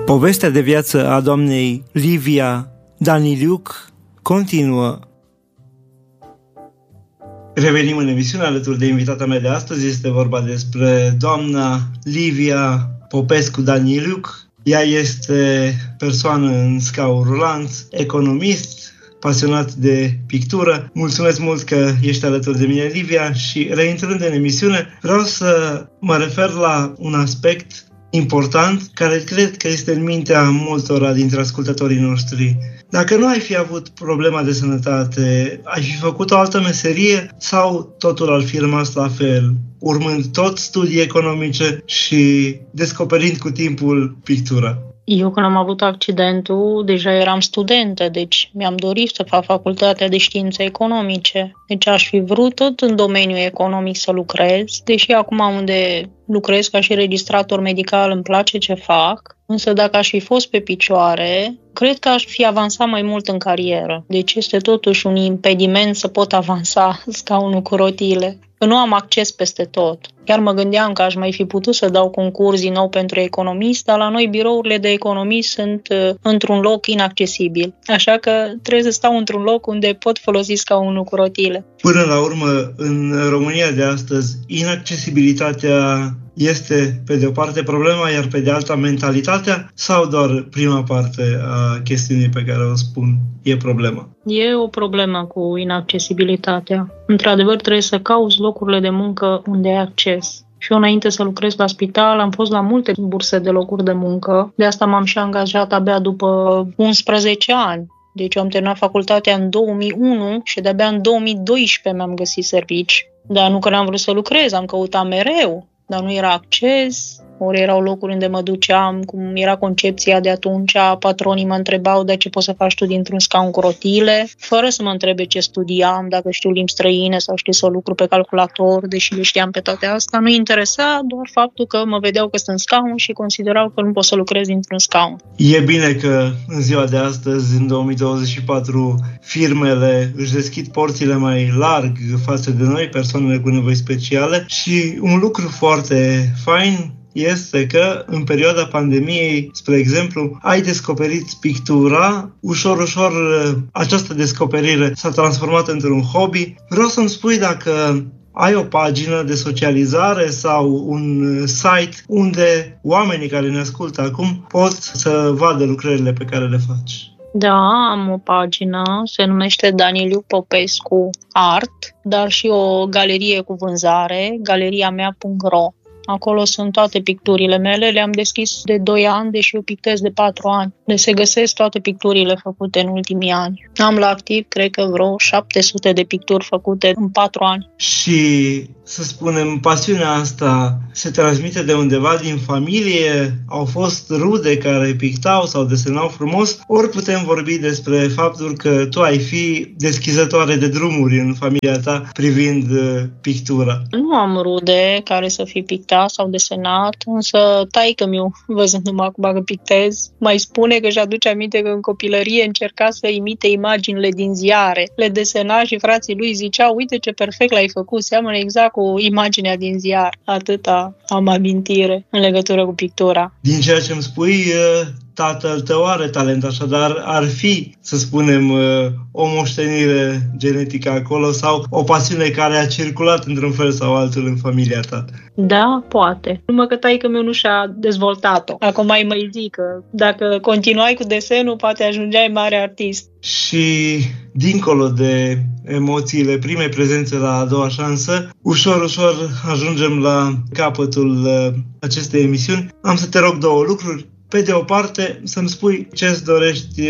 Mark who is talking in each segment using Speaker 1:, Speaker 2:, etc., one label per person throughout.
Speaker 1: Povestea de viață a doamnei Livia Daniliuc continuă. Revenim în emisiune alături de invitata mea de astăzi. Este vorba despre doamna Livia Popescu Daniliuc. Ea este persoană în scaun rulant, economist, pasionat de pictură. Mulțumesc mult că ești alături de mine, Livia, și reintrând în emisiune, vreau să mă refer la un aspect important care cred că este în mintea multora dintre ascultătorii noștri. Dacă nu ai fi avut problema de sănătate, ai fi făcut o altă meserie sau totul ar fi rămas la fel, urmând tot studii economice și descoperind cu timpul pictura?
Speaker 2: Eu când am avut accidentul, deja eram studentă, deci mi-am dorit să fac facultatea de științe economice. Deci aș fi vrut tot în domeniul economic să lucrez, deși acum unde lucrez ca și registrator medical îmi place ce fac, însă dacă aș fi fost pe picioare, cred că aș fi avansat mai mult în carieră. Deci este totuși un impediment să pot avansa scaunul cu rotile. Că nu am acces peste tot. Chiar mă gândeam că aș mai fi putut să dau concurs din nou pentru economist, dar la noi birourile de economist sunt într-un loc inaccesibil. Așa că trebuie să stau într-un loc unde pot folosi scaunul cu rotile.
Speaker 1: Până la urmă, în România de astăzi, inaccesibilitatea este pe de o parte problema, iar pe de alta mentalitatea, sau doar prima parte a chestiunii pe care o spun e problema?
Speaker 2: E o problemă cu inaccesibilitatea. Într-adevăr, trebuie să cauți locurile de muncă unde ai acces. Și eu, înainte să lucrez la spital, am fost la multe burse de locuri de muncă. De asta m-am și angajat abia după 11 ani. Deci eu am terminat facultatea în 2001 și de-abia în 2012 mi-am găsit servici. Dar nu că n-am vrut să lucrez, am căutat mereu, dar nu era acces. Ori erau locuri unde mă duceam, cum era concepția de atunci, patronii mă întrebau de ce poți să faci tu dintr-un scaun cu rotile, fără să mă întrebe ce studiam, dacă știu limbi străine sau știu să lucru pe calculator, deși le știam pe toate astea. Nu interesa, doar faptul că mă vedeau că sunt în scaun și considerau că nu pot să lucrez dintr-un scaun.
Speaker 1: E bine că în ziua de astăzi, în 2024, firmele își deschid porțile mai larg față de noi, persoanele cu nevoi speciale, și un lucru foarte fain este că în perioada pandemiei, spre exemplu, ai descoperit pictura, ușor, această descoperire s-a transformat într-un hobby. Vreau să-mi spui dacă ai o pagină de socializare sau un site unde oamenii care ne ascultă acum pot să vadă lucrările pe care le faci.
Speaker 2: Da, am o pagină, se numește Daniliuc Popescu Art, dar și o galerie cu vânzare, galeriamea.ro. Acolo sunt toate picturile mele, le-am deschis de 2 ani, deși eu pictez de 4 ani. Deci se găsesc toate picturile făcute în ultimii ani. Am la activ, cred că vreo 700 de picturi făcute în 4 ani.
Speaker 1: Și, să spunem, pasiunea asta se transmite de undeva din familie? Au fost rude care pictau sau desenau frumos? Ori putem vorbi despre faptul că tu ai fi deschizătoare de drumuri în familia ta privind pictura?
Speaker 2: Nu am rude care să fi pictat sau desenat, însă taică-miu, văzându-mă acum că pictez, mai spune că își aduce aminte că în copilărie încerca să imite imaginile din ziare. Le desena și frații lui ziceau, uite ce perfect l-ai făcut, seamănă exact cu imaginea din ziar. Atâta am amintire în legătură cu pictura.
Speaker 1: Din ceea ce îmi spui, tatăl tău are talent, așadar ar fi, să spunem, o moștenire genetică acolo sau o pasiune care a circulat într-un fel sau altul în familia ta.
Speaker 2: Da, poate. Numai că taică-miu nu și-a dezvoltat-o. Acum mai zic că dacă continuai cu desenul, poate ajungeai mare artist.
Speaker 1: Și dincolo de emoțiile primei prezențe la a doua șansă, ușor ajungem la capătul acestei emisiuni. Am să te rog 2 lucruri. Pe de o parte, să-mi spui ce-ți dorești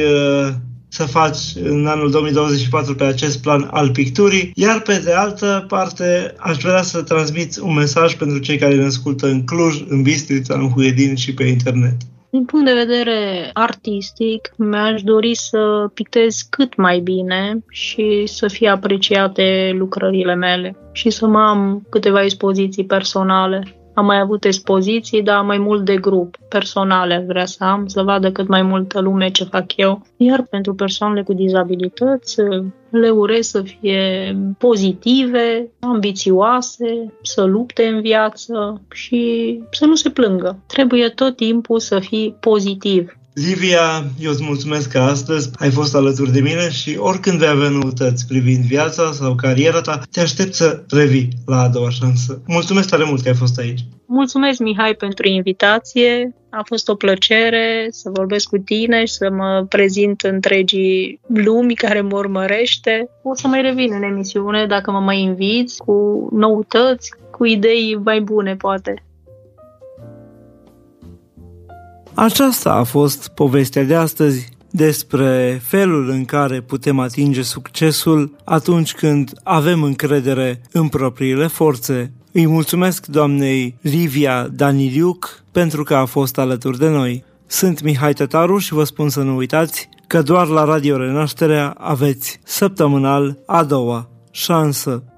Speaker 1: să faci în anul 2024 pe acest plan al picturii, iar pe de altă parte aș vrea să transmiți un mesaj pentru cei care ne ascultă în Cluj, în Bistrița, în Huedin și pe internet.
Speaker 2: Din punct de vedere artistic, mi-aș dori să pictez cât mai bine și să fie apreciate lucrările mele și să mă am câteva expoziții personale. Am mai avut expoziții, dar mai mult de grup, personale vrea să am, să vadă cât mai multă lume ce fac eu. Iar pentru persoanele cu dizabilități, le urez să fie pozitive, ambițioase, să lupte în viață și să nu se plângă. Trebuie tot timpul să fii pozitiv.
Speaker 1: Livia, eu îți mulțumesc că astăzi ai fost alături de mine și oricând vei avea noutăți privind viața sau cariera ta, te aștept să revii la a doua șansă. Mulțumesc tare mult că ai fost aici.
Speaker 2: Mulțumesc, Mihai, pentru invitație. A fost o plăcere să vorbesc cu tine și să mă prezint întregii lumi care mă urmărește. O să mai revin în emisiune dacă mă mai inviți cu noutăți, cu idei mai bune, poate.
Speaker 1: Aceasta a fost povestea de astăzi despre felul în care putem atinge succesul atunci când avem încredere în propriile forțe. Îi mulțumesc doamnei Livia Daniliuc pentru că a fost alături de noi. Sunt Mihai Tătaru și vă spun să nu uitați că doar la Radio Renașterea aveți săptămânal a doua șansă.